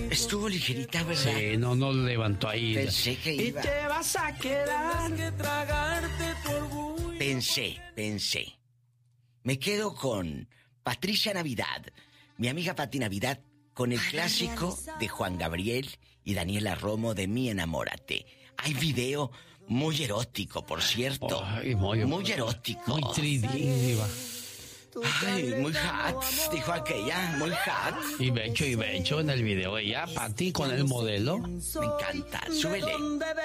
Estuvo ligerita, ¿verdad? Sí, no levantó ahí. Pensé que iba. Y te vas a quedar. Que tragarte tu orgullo. Pensé. Me quedo con Patricia Navidad, mi amiga Pati Navidad, con el clásico de Juan Gabriel y Daniela Romo de Mi Enamórate. Hay video muy erótico, por cierto. Ay, muy erótico. Muy 3D, Diva. Ay, muy hot, dijo aquella, muy hot. Y Becho en el video. Ella, Pati, con el modelo. Me encanta, súbele.